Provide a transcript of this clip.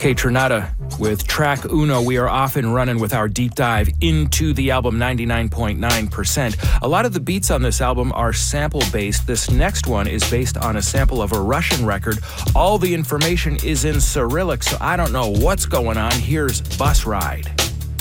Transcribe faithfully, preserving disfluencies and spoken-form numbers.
Kate Trinata with track Uno. We are off and running with our deep dive into the album ninety-nine point nine percent. A lot of the beats on this album are sample-based. This next one is based on a sample of a Russian record. All the information is in Cyrillic, so I don't know what's going on. Here's Bus Ride.